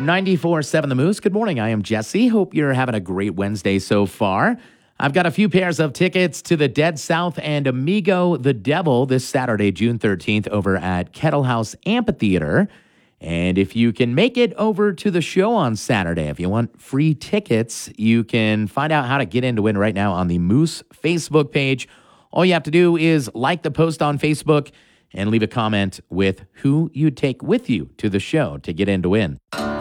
94.7 The Moose. Good morning. I am Jesse. Hope you're having a great Wednesday so far. I've got a few pairs of tickets to the Dead South and Amigo the Devil this Saturday, June 13th, over at Kettle House Amphitheater. And if you can make it over to the show on Saturday, if you want free tickets, you can find out how to get in to win right now on the Moose Facebook page. All you have to do is like the post on Facebook and leave a comment with who you'd take with you to the show to get in to win.